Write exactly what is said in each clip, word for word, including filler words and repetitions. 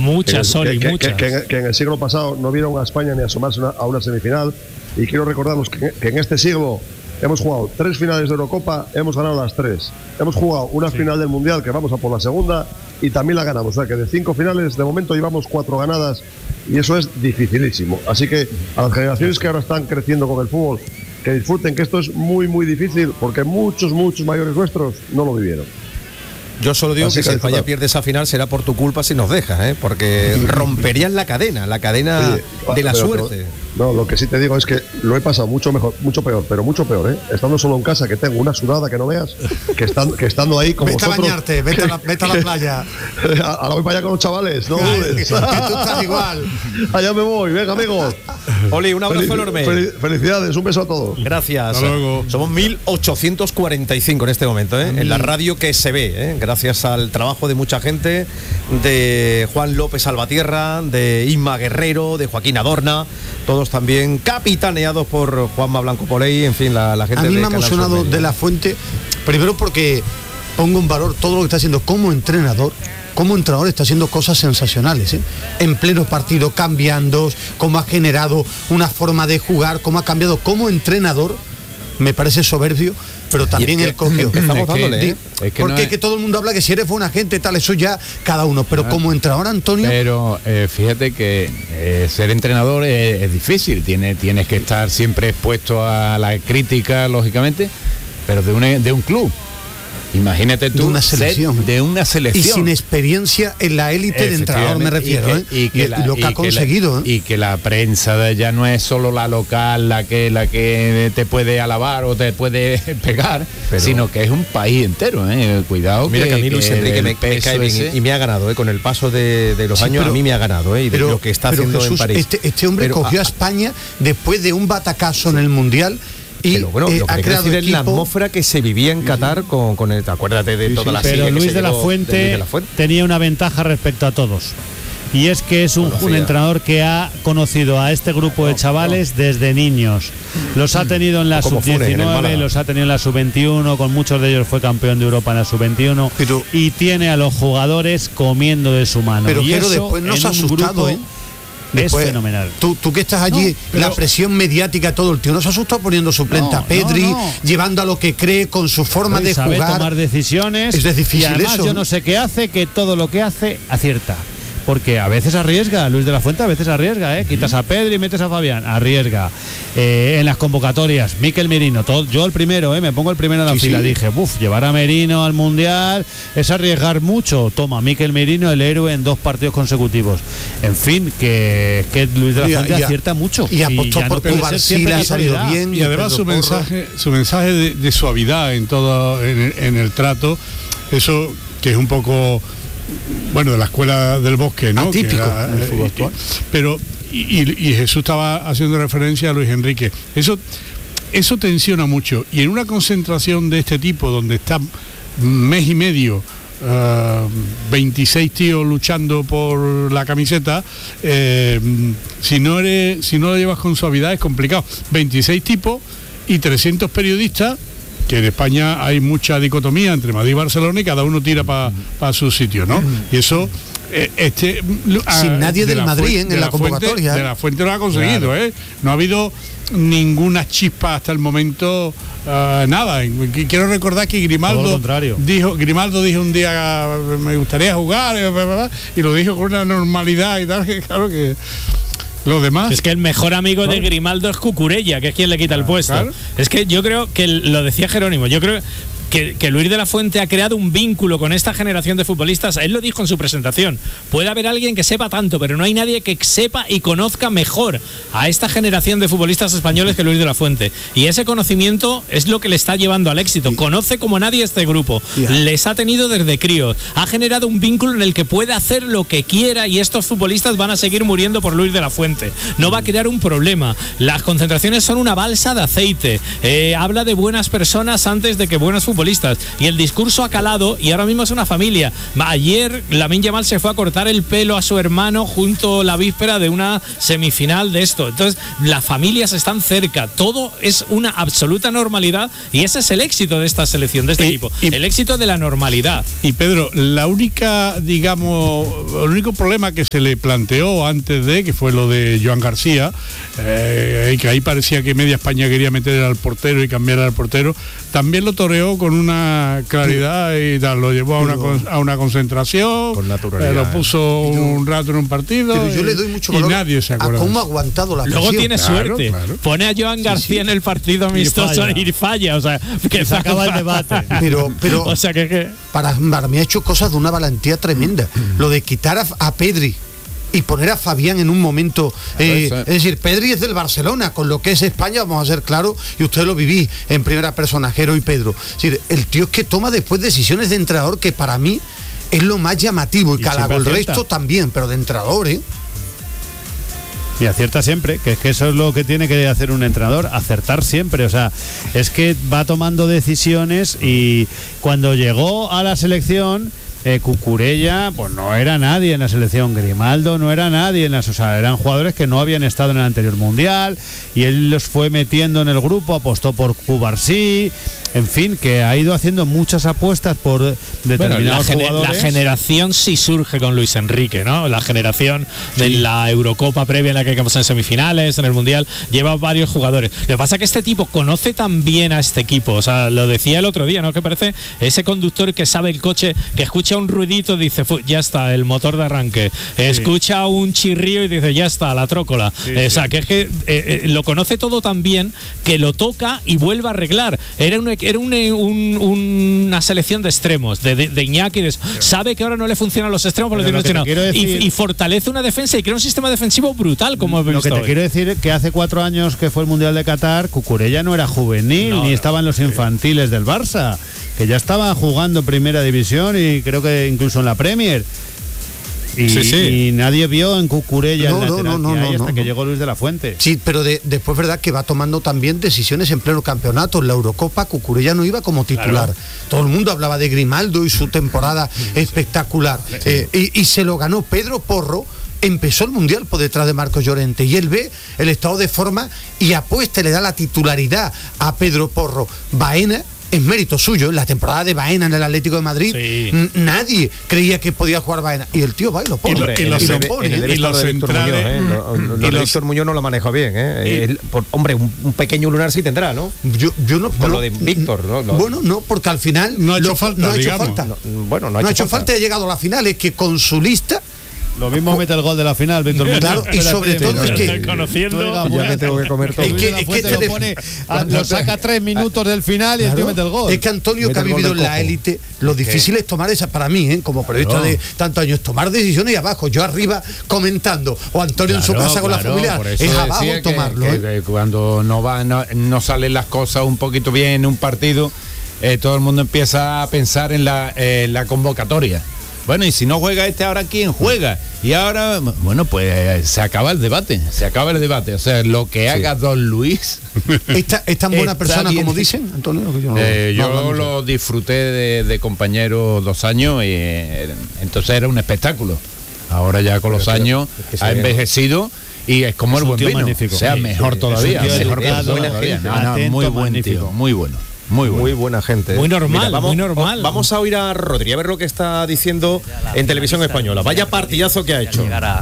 Muchas, Soli, que, muchas. Que, que, que en el siglo pasado no vieron a España ni asomarse una, a una semifinal. Y quiero recordarlos que, que en este siglo hemos jugado tres finales de Eurocopa, hemos ganado las tres. Hemos jugado una sí. final del Mundial, que vamos a por la segunda, y también la ganamos. O sea que de cinco finales, de momento llevamos cuatro ganadas, y eso es dificilísimo. Así que a las generaciones que ahora están creciendo con el fútbol, que disfruten, que esto es muy, muy difícil, porque muchos, muchos mayores nuestros no lo vivieron. Yo solo digo Así que, que si España pierde esa final será por tu culpa si nos dejas, ¿eh? Porque romperían la cadena, la cadena sí, de la pero, suerte. Pero, no, lo que sí te digo es que lo he pasado mucho mejor, mucho peor, pero mucho peor, ¿eh? Estando solo en casa, que tengo una sudada que no veas, que estando, que estando ahí como vete vosotros. A bañarte, vete, a la, vete a la playa. Ahora voy para allá con los chavales, no dudes. Que tú estás igual. Allá me voy, venga, amigos. Oli, un abrazo Felic- enorme. fel- Felicidades, un beso a todos. Gracias. Hasta luego. Somos mil ochocientos cuarenta y cinco en este momento, ¿eh? En la radio que se ve, ¿eh? Gracias al trabajo de mucha gente, de Juan López Salvatierra, de Inma Guerrero, de Joaquín Adorna, todos también capitaneados por Juanma Blanco Poley, en fin, la, la gente a mí de me ha emocionado de la Fuente, primero porque pongo en valor todo lo que está haciendo como entrenador. Como entrenador está haciendo cosas sensacionales, ¿eh? En pleno partido, cambiando, cómo ha generado una forma de jugar, cómo ha cambiado como entrenador, me parece soberbio, pero también el cogió. Empezamos dándole, ¿eh? Es que porque no es... que todo el mundo habla que si eres buena gente, tal, eso ya cada uno, pero ah, como entrenador, Antonio... Pero eh, fíjate que eh, ser entrenador es, es difícil, Tiene, tienes que estar siempre expuesto a la crítica, lógicamente, pero de, una, de un club. Imagínate tú, de una selección, de una selección y sin experiencia en la élite de entrenador, me refiero, y, que, y, que y, la, y lo que y ha conseguido, que la, ¿eh? Y que la prensa de ya no es solo la local, la que la que te puede alabar o te puede pegar, pero, sino que es un país entero, ¿eh? Cuidado. Mira que, que a mí Luis Enrique me, me cae bien ese... y me ha ganado, ¿eh? Con el paso de, de los sí, años, pero, a mí me ha ganado, ¿eh? Y de pero, lo que está haciendo Jesús, en París. Este, este hombre pero, cogió a, a España después de un batacazo en el Mundial. Y pero bueno, eh, lo que ha hay que creado decir equipo... es la atmósfera que se vivía en Qatar con, con el, acuérdate de sí, toda sí, la pero silla Luis que de, la Fuente de Luis de la Fuente tenía una ventaja respecto a todos. Y es que es un, un entrenador que ha conocido a este grupo de chavales desde niños. Los ha tenido en la sub diecinueve, los ha tenido en la sub veintiuno, con muchos de ellos fue campeón de Europa en la sub veintiuno. Pero, y tiene a los jugadores comiendo de su mano. Pero y eso después nos ha asustado, ¿eh? Después, es fenomenal. Tú, tú que estás allí, no, pero, la presión mediática, todo el tío nos ha asustado poniendo suplente no, a Pedri, no, no. llevando a lo que cree con su forma pero de sabe jugar. Tomar decisiones. Es difícil y además eso. Yo no sé qué hace, que todo lo que hace acierta. Porque a veces arriesga, Luis de la Fuente a veces arriesga, ¿eh? Quitas a Pedri y metes a Fabián, arriesga. Eh, en las convocatorias, Mikel Merino, todo, yo el primero, ¿eh? Me pongo el primero en la sí, fila, sí. Dije, uff, llevar a Merino al Mundial es arriesgar mucho. Toma, Mikel Merino, el héroe en dos partidos consecutivos. En fin, que, que Luis de la Fuente y a, acierta mucho. Y apostó por Cuba, sí le ha salido bien. Y además su mensaje, su mensaje de, de suavidad en todo, en el, en el trato, eso que es un poco... Bueno, de la escuela del bosque, ¿no? Atípico era, en el fútbol actual. Pero, y, y Jesús estaba haciendo referencia a Luis Enrique. Eso, eso tensiona mucho. Y en una concentración de este tipo, donde está mes y medio, uh, veintiséis tíos luchando por la camiseta, eh, si no eres, si no lo llevas con suavidad es complicado. veintiséis tipos y trescientos periodistas, que en España hay mucha dicotomía entre Madrid y Barcelona y cada uno tira para pa su sitio, ¿no? Y eso, eh, este... Sin a, nadie de del Madrid Fuente, en, en la, la convocatoria. Fuente, de la Fuente lo ha conseguido, claro. ¿eh? No ha habido ninguna chispa hasta el momento, uh, nada. Quiero recordar que Grimaldo dijo, Grimaldo dijo un día, me gustaría jugar, y lo dijo con una normalidad y tal, que claro que... Lo demás. Es que el mejor amigo ¿no? de Grimaldo es Cucurella, que es quien le quita el puesto. Claro. Es que yo creo que lo decía Jerónimo, yo creo que, que Luis de la Fuente ha creado un vínculo con esta generación de futbolistas. Él lo dijo en su presentación. Puede haber alguien que sepa tanto, pero no hay nadie que sepa y conozca mejor a esta generación de futbolistas españoles que Luis de la Fuente. Y ese conocimiento es lo que le está llevando al éxito. Conoce como nadie este grupo. Les ha tenido desde críos. Ha generado un vínculo en el que puede hacer lo que quiera y estos futbolistas van a seguir muriendo por Luis de la Fuente. No va a crear un problema. Las concentraciones son una balsa de aceite. Eh, habla de buenas personas antes de que buenos futbolistas futbolistas. Y el discurso ha calado y ahora mismo es una familia. Ayer Lamine Yamal se fue a cortar el pelo a su hermano junto la víspera de una semifinal de esto. Entonces, las familias están cerca. Todo es una absoluta normalidad y ese es el éxito de esta selección, de este y, equipo. Y, el éxito de la normalidad. Y Pedro, la única, digamos, el único problema que se le planteó antes de, que fue lo de Joan García, eh, que ahí parecía que media España quería meter al portero y cambiar al portero, también lo toreó con una claridad y tal, lo llevó a una, con, a una concentración, con naturalidad, eh, lo puso yo, un rato en un partido. Pero yo y, le doy mucho y valor nadie se acuerda. A cómo ha aguantado la presión. Luego tiene Claro, suerte. claro. Pone a Joan García sí, sí. en el partido amistoso y falla. Y falla, o sea, que se acaba el debate. Pero, pero o sea que, que... Para, para mí ha hecho cosas de una valentía tremenda. Lo de quitar a, a Pedri y poner a Fabián en un momento, eh, es decir, Pedri es del Barcelona, con lo que es España, vamos a ser claros, y usted lo viví en primera persona, Jero y Pedro. Es decir, el tío es que toma después decisiones de entrenador que para mí es lo más llamativo, y, y Calago, el resto también, pero de entrenador, ¿eh? Y acierta siempre, que es que eso es lo que tiene que hacer un entrenador, acertar siempre. O sea, es que va tomando decisiones y cuando llegó a la selección, eh, Cucurella, pues no era nadie en la selección, Grimaldo no era nadie en las, o sea, eran jugadores que no habían estado en el anterior mundial y él los fue metiendo en el grupo, apostó por Cubarsí. En fin, que ha ido haciendo muchas apuestas por determinados bueno, la jugadores. La generación sí surge con Luis Enrique, ¿no? La generación sí. de la Eurocopa previa en la que quedamos en semifinales, en el Mundial, lleva varios jugadores. Lo que pasa es que este tipo conoce tan bien a este equipo, o sea, lo decía el otro día, ¿no? Que parece ese conductor que sabe el coche, que escucha un ruidito y dice, ya está, el motor de arranque. Sí. Escucha un chirrío y dice, ya está, la trócola. Sí, eh, o sea, que es que eh, eh, lo conoce todo tan bien que lo toca y vuelve a arreglar. Era un Era un, un, una selección de extremos, de, de, de Iñaki, de, sabe que ahora no le funcionan los extremos por lo que decir, y, y fortalece una defensa y crea un sistema defensivo brutal, como Lo que te hoy. quiero decir que hace cuatro años que fue el Mundial de Qatar, Cucurella no era juvenil, no, ni no, estaba en los infantiles sí. del Barça, que ya estaba jugando en Primera División y creo que incluso en la Premier. Y, sí, sí. y nadie vio en Cucurella no, el lateral no, no, que no, hay hasta no, que no. llegó Luis de la Fuente. Sí, pero de, después es verdad que va tomando también decisiones en pleno campeonato. En la Eurocopa Cucurella no iba como titular. Claro. Todo el mundo hablaba de Grimaldo y su temporada espectacular. Sí. Eh, y, y se lo ganó Pedro Porro. Empezó el Mundial por detrás de Marcos Llorente y él ve el estado de forma y apuesta y le da la titularidad a Pedro Porro. Baena es mérito suyo. En la temporada de Baena en el Atlético de Madrid, sí. n- nadie creía que podía jugar Baena. Y el tío va y lo pone. Y, y, y, y lo pone. En el, ¿eh? Y los centrales. Muñoz, ¿eh? lo, lo, lo de Víctor Muñoz no lo manejó bien. ¿eh? Y, el, por, hombre, un, un pequeño lunar sí tendrá, ¿no? Yo, yo no. Por lo de Víctor, ¿no? Lo, bueno, no, porque al final. No ha hecho lo, falta. No ha hecho digamos. falta. No, bueno, no ha no hecho, ha hecho falta. falta. Ha llegado a la final. Es que con su lista. Lo mismo mete el gol de la final, Víctor Muñoz. Claro, y sobre todo es que conociendo, ya me tengo que comer todo. Es que, es que lo, pone, a, lo saca tres minutos del final y claro, el tío mete el gol. Es que Antonio, que ha vivido en la élite, lo difícil es tomar esa, para mí, ¿eh? como periodista claro. de tantos años, tomar decisiones y abajo, yo arriba comentando, o Antonio claro, en su casa con claro, la familia, es abajo que, tomarlo. Que, ¿eh? que cuando no va, no, no salen las cosas un poquito bien en un partido, eh, todo el mundo empieza a pensar en la, eh, la convocatoria. Bueno, y si no juega este, ¿ahora quién juega? Y ahora, bueno, pues se acaba el debate, se acaba el debate. O sea, lo que haga sí. Don Luis... ¿Esta, ¿Es tan buena persona bien. como dicen, Antonio? Que yo no, eh, no, yo no, no, lo disfruté de, de compañero dos años y eh, entonces era un espectáculo. Ahora ya con los pero, años es que ha envejecido y es como es el buen vino. Magnífico. O sea, sí, mejor sí, todavía. Mejor todavía. No, no, muy buen magnífico. tío, muy bueno. Muy, bueno. muy buena gente. Muy normal, Mira, vamos, muy normal. Vamos a oír a Rodri, a ver lo que está diciendo en Televisión Española. Vaya partidazo que ha hecho. Llegar a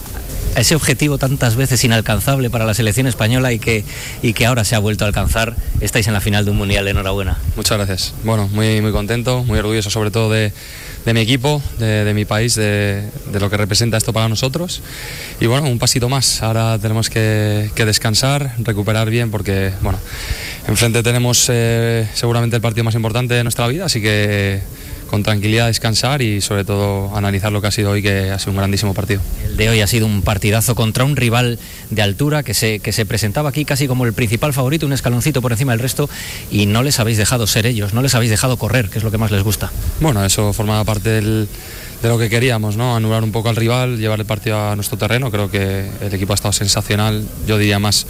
ese objetivo tantas veces inalcanzable para la selección española y que, y que ahora se ha vuelto a alcanzar. Estáis en la final de un Mundial, enhorabuena. Muchas gracias. Bueno, muy, muy contento, muy orgulloso sobre todo de, de mi equipo, de, de mi país, de, de lo que representa esto para nosotros. Y bueno, un pasito más. Ahora tenemos que, que descansar, recuperar bien porque, bueno, enfrente tenemos eh, seguramente el partido más importante de nuestra vida, así que con tranquilidad descansar y sobre todo analizar lo que ha sido hoy, que ha sido un grandísimo partido. El de hoy ha sido un partidazo contra un rival de altura que se, que se presentaba aquí casi como el principal favorito, un escaloncito por encima del resto, y no les habéis dejado ser ellos, no les habéis dejado correr, que es lo que más les gusta. Bueno, eso formaba parte del, de lo que queríamos, ¿no? Anular un poco al rival, llevar el partido a nuestro terreno. Creo que el equipo ha estado sensacional, yo diría más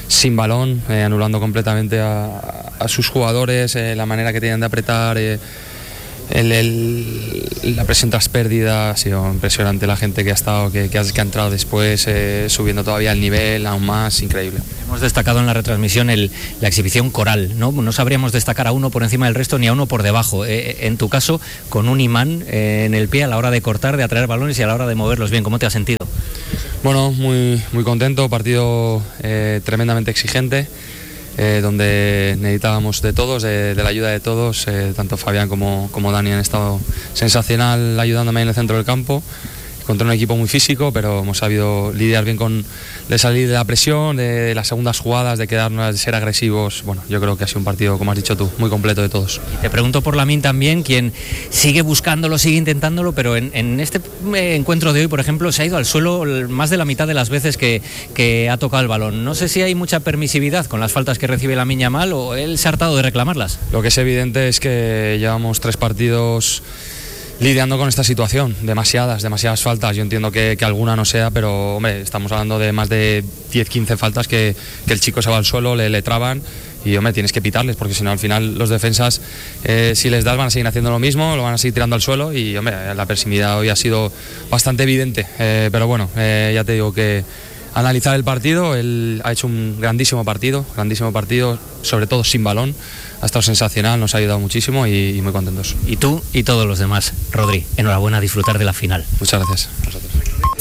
sin balón, eh, anulando completamente a, a sus jugadores, eh, la manera que tienen de apretar, eh, el, el, la presión tras pérdida. Ha sido impresionante la gente que ha estado, que, que, ha, que ha entrado después, eh, subiendo todavía el nivel aún más, increíble. Hemos destacado en la retransmisión el, la exhibición coral, ¿no? No sabríamos destacar a uno por encima del resto ni a uno por debajo. Eh, en tu caso, con un imán eh, en el pie a la hora de cortar, de atraer balones y a la hora de moverlos bien. ¿Cómo te has sentido? Bueno, muy, muy contento, partido eh, tremendamente exigente, eh, donde necesitábamos de todos, de, de la ayuda de todos, eh, tanto Fabián como, como Dani han estado sensacional ayudándome en el centro del campo, contra un equipo muy físico, pero hemos sabido lidiar bien con de salir de la presión, de las segundas jugadas, de quedarnos, de ser agresivos. Bueno, yo creo que ha sido un partido, como has dicho tú, muy completo de todos. Y te pregunto por Lamine también, quien sigue buscándolo, sigue intentándolo, pero en, en este encuentro de hoy, por ejemplo, se ha ido al suelo más de la mitad de las veces que, que ha tocado el balón. No sé si hay mucha permisividad con las faltas que recibe Lamine Yamal o él se ha hartado de reclamarlas. Lo que es evidente es que llevamos tres partidos lidiando con esta situación, demasiadas, demasiadas faltas. Yo entiendo que, que alguna no sea, pero hombre, estamos hablando de más de diez, quince faltas que, que el chico se va al suelo, le, le traban y hombre, tienes que pitarles, porque si no al final los defensas, eh, si les das, van a seguir haciendo lo mismo, lo van a seguir tirando al suelo y hombre, la permisividad hoy ha sido bastante evidente, eh, pero bueno, eh, ya te digo que analizar el partido, él ha hecho un grandísimo partido, grandísimo partido, sobre todo sin balón. Ha estado sensacional, nos ha ayudado muchísimo y, y muy contentos. Y tú y todos los demás. Rodri, enhorabuena a disfrutar de la final. Muchas gracias. A vosotros.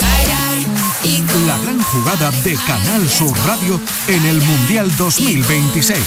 La gran jugada de Canal Sur Radio en el Mundial dos mil veintiséis.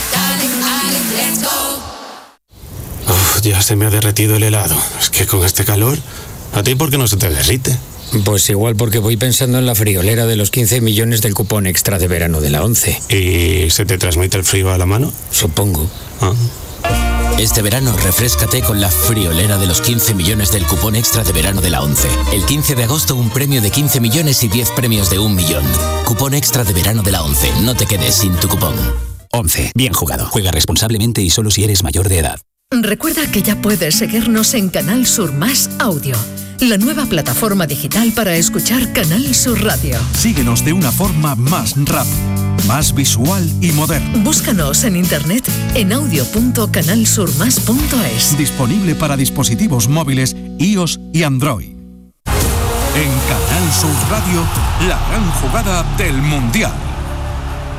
Uf, ya se me ha derretido el helado. Es que con este calor, ¿a ti por qué no se te derrite? Pues igual porque voy pensando en la friolera de los quince millones del cupón extra de verano de la ONCE. ¿Y se te transmite el frío a la mano? Supongo. Ah. Este verano refréscate con la friolera de los quince millones del cupón extra de verano de la ONCE. El quince de agosto un premio de quince millones y diez premios de un millón. Cupón extra de verano de la ONCE. No te quedes sin tu cupón. ONCE. Bien jugado. Juega responsablemente y solo si eres mayor de edad. Recuerda que ya puedes seguirnos en Canal Sur Más Audio, la nueva plataforma digital para escuchar Canal Sur Radio. Síguenos de una forma más rápida, más visual y moderna. Búscanos en internet en audio punto canal sur más punto es. Disponible para dispositivos móviles iOS y Android. En Canal Sur Radio, la gran jugada del Mundial.